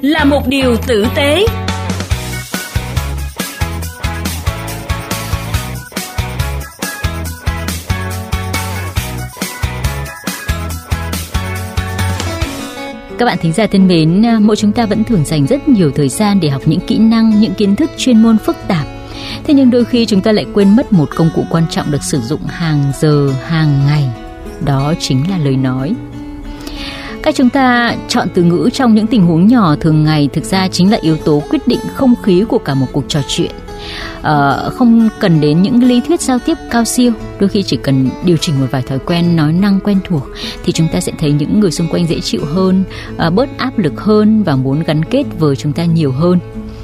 là một điều tử tế. Các bạn thính giả thân mến, mỗi chúng ta vẫn thường dành rất nhiều thời gian để học những kỹ năng, những kiến thức chuyên môn phức tạp. Thế nhưng đôi khi chúng ta lại quên mất một công cụ quan trọng được sử dụng hàng giờ, hàng ngày. Đó chính là lời nói. Cách chúng ta chọn từ ngữ trong những tình huống nhỏ thường ngày thực ra chính là yếu tố quyết định không khí của cả một cuộc trò chuyện. Không cần đến những lý thuyết giao tiếp cao siêu, đôi khi chỉ cần điều chỉnh một vài thói quen nói năng quen thuộc thì chúng ta sẽ thấy những người xung quanh dễ chịu hơn, bớt áp lực hơn và muốn gắn kết với chúng ta nhiều hơn.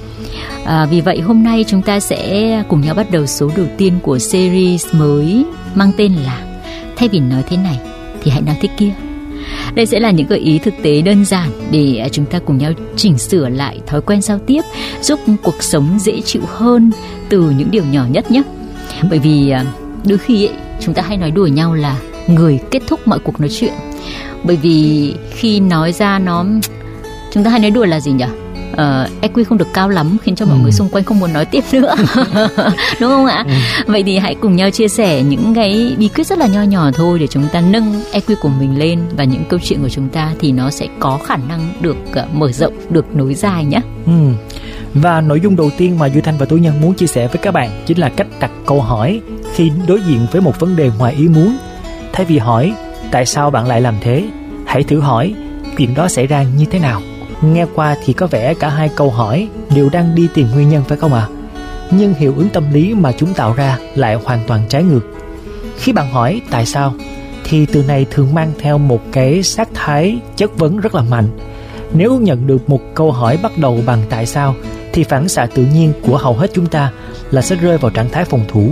Vì vậy hôm nay chúng ta sẽ cùng nhau bắt đầu số đầu tiên của series mới mang tên là Thay vì nói thế này thì hãy nói thế kia. Đây sẽ là những gợi ý thực tế đơn giản để chúng ta cùng nhau chỉnh sửa lại thói quen giao tiếp, giúp cuộc sống dễ chịu hơn từ những điều nhỏ nhất nhé. Bởi vì đôi khi chúng ta hay nói đùa nhau là người kết thúc mọi cuộc nói chuyện. Bởi vì khi nói ra chúng ta hay nói đùa là gì nhỉ? EQ không được cao lắm khiến cho mọi người xung quanh không muốn nói tiếp nữa. Đúng không ạ? Vậy thì hãy cùng nhau chia sẻ những cái bí quyết rất là nho nhỏ thôi để chúng ta nâng EQ của mình lên, và những câu chuyện của chúng ta thì nó sẽ có khả năng được mở rộng, được nối dài nhé. Và nội dung đầu tiên mà Duy Thanh và Tú Nhân muốn chia sẻ với các bạn chính là cách đặt câu hỏi khi đối diện với một vấn đề ngoài ý muốn. Thay vì hỏi tại sao bạn lại làm thế, hãy thử hỏi chuyện đó xảy ra như thế nào. Nghe qua thì có vẻ cả hai câu hỏi đều đang đi tìm nguyên nhân, phải không ạ? Nhưng hiệu ứng tâm lý mà chúng tạo ra lại hoàn toàn trái ngược. Khi bạn hỏi tại sao thì từ này thường mang theo một cái sắc thái chất vấn rất là mạnh. Nếu nhận được một câu hỏi bắt đầu bằng tại sao thì phản xạ tự nhiên của hầu hết chúng ta là sẽ rơi vào trạng thái phòng thủ.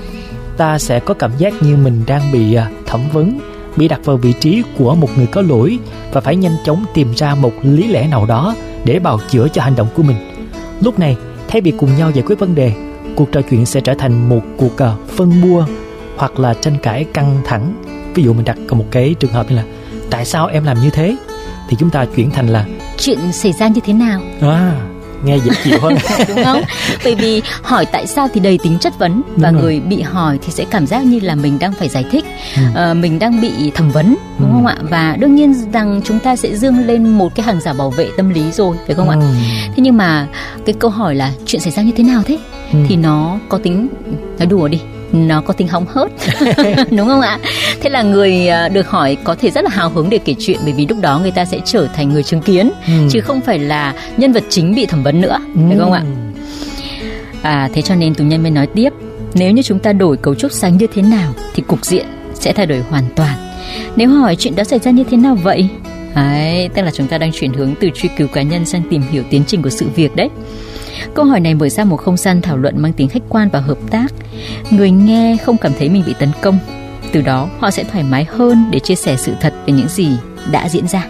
Ta sẽ có cảm giác như mình đang bị thẩm vấn, bị đặt vào vị trí của một người có lỗi và phải nhanh chóng tìm ra một lý lẽ nào đó để bào chữa cho hành động của mình. Lúc này, thay vì cùng nhau giải quyết vấn đề, cuộc trò chuyện sẽ trở thành một cuộc phân bua hoặc là tranh cãi căng thẳng. Ví dụ mình đặt một cái trường hợp như là tại sao em làm như thế, thì chúng ta chuyển thành là chuyện xảy ra như thế nào. Nghe dễ chịu hơn. Đúng không? Bởi vì hỏi tại sao thì đầy tính chất vấn, và người bị hỏi thì sẽ cảm giác như là mình đang phải giải thích, mình đang bị thẩm vấn, đúng không ạ? Và đương nhiên rằng chúng ta sẽ dương lên một cái hàng rào bảo vệ tâm lý rồi, phải không ạ? Thế nhưng mà cái câu hỏi là chuyện xảy ra như thế nào thế, thì nó có tính, nói đùa đi, nó có tính hóng hớt. Đúng không ạ? Thế là người được hỏi có thể rất là hào hứng để kể chuyện, bởi vì lúc đó người ta sẽ trở thành người chứng kiến, chứ không phải là nhân vật chính bị thẩm vấn nữa, phải không ạ? Thế cho nên Tú Nhân mới nói tiếp, nếu như chúng ta đổi cấu trúc sáng như thế nào thì cục diện sẽ thay đổi hoàn toàn. Nếu hỏi chuyện đó xảy ra như thế nào vậy, đấy, tức là chúng ta đang chuyển hướng từ truy cứu cá nhân sang tìm hiểu tiến trình của sự việc đấy. Câu hỏi này mở ra một không gian thảo luận mang tính khách quan và hợp tác. Người nghe không cảm thấy mình bị tấn công, từ đó họ sẽ thoải mái hơn để chia sẻ sự thật về những gì đã diễn ra.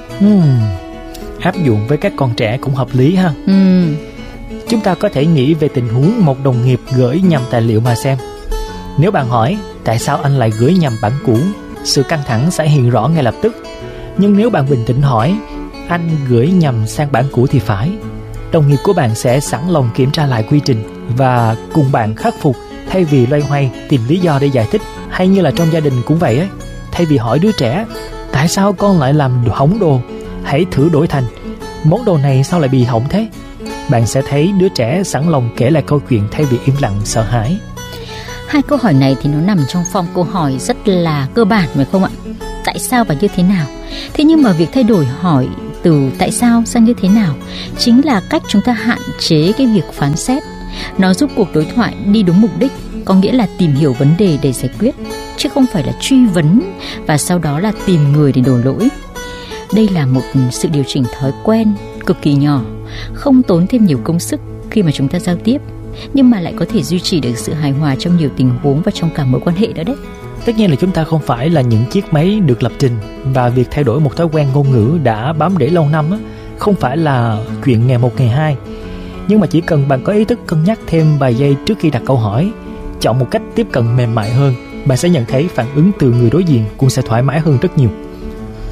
Áp dụng với các con trẻ cũng hợp lý ha. Chúng ta có thể nghĩ về tình huống một đồng nghiệp gửi nhầm tài liệu mà xem. Nếu bạn hỏi tại sao anh lại gửi nhầm bản cũ, sự căng thẳng sẽ hiện rõ ngay lập tức. Nhưng nếu bạn bình tĩnh hỏi anh gửi nhầm sang bản cũ thì phải, đồng nghiệp của bạn sẽ sẵn lòng kiểm tra lại quy trình và cùng bạn khắc phục, thay vì loay hoay tìm lý do để giải thích. Hay như là trong gia đình cũng vậy ấy, thay vì hỏi đứa trẻ tại sao con lại làm hỏng đồ, hãy thử đổi thành món đồ này sao lại bị hỏng thế. Bạn sẽ thấy đứa trẻ sẵn lòng kể lại câu chuyện thay vì im lặng sợ hãi. Hai câu hỏi này thì nó nằm trong form câu hỏi rất là cơ bản, phải không ạ? Tại sao và như thế nào. Thế nhưng mà việc thay đổi hỏi từ tại sao sang như thế nào chính là cách chúng ta hạn chế cái việc phán xét. Nó giúp cuộc đối thoại đi đúng mục đích, có nghĩa là tìm hiểu vấn đề để giải quyết, chứ không phải là truy vấn và sau đó là tìm người để đổ lỗi. Đây là một sự điều chỉnh thói quen cực kỳ nhỏ, không tốn thêm nhiều công sức khi mà chúng ta giao tiếp, nhưng mà lại có thể duy trì được sự hài hòa trong nhiều tình huống và trong cả mối quan hệ đó đấy. Tất nhiên là chúng ta không phải là những chiếc máy được lập trình, và việc thay đổi một thói quen ngôn ngữ đã bám rễ lâu năm không phải là chuyện ngày một ngày hai. Nhưng mà chỉ cần bạn có ý thức cân nhắc thêm vài giây trước khi đặt câu hỏi, chọn một cách tiếp cận mềm mại hơn, bạn sẽ nhận thấy phản ứng từ người đối diện cũng sẽ thoải mái hơn rất nhiều.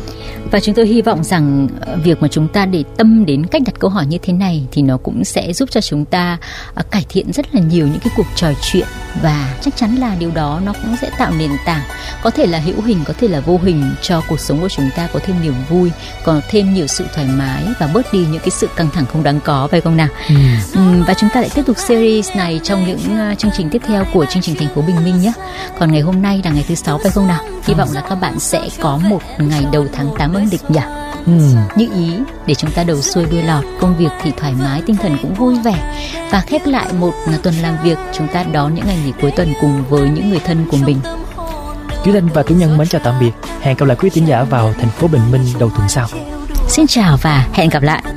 Và chúng tôi hy vọng rằng việc mà chúng ta để tâm đến cách đặt câu hỏi như thế này thì nó cũng sẽ giúp cho chúng ta cải thiện rất là nhiều những cái cuộc trò chuyện, và chắc chắn là điều đó nó cũng sẽ tạo nền tảng, có thể là hữu hình, có thể là vô hình, cho cuộc sống của chúng ta có thêm niềm vui, có thêm nhiều sự thoải mái và bớt đi những cái sự căng thẳng không đáng có, phải không nào? Và chúng ta lại tiếp tục series này trong những chương trình tiếp theo của chương trình Thành phố Bình Minh nhé. Còn ngày hôm nay là ngày thứ 6, phải không nào? Hy vọng là các bạn sẽ có một ngày đầu tháng 8 âm lịch nhỉ? Như ý, để chúng ta đầu xuôi đuôi lọt, công việc thì thoải mái, tinh thần cũng vui vẻ, và khép lại một tuần làm việc, chúng ta đón những ngày nghỉ cuối tuần cùng với những người thân của mình. Duy Thanh và Tú Nhân mến chào tạm biệt. Hẹn gặp lại quý thính giả vào Thành phố Bình Minh đầu tuần sau. Xin chào và hẹn gặp lại.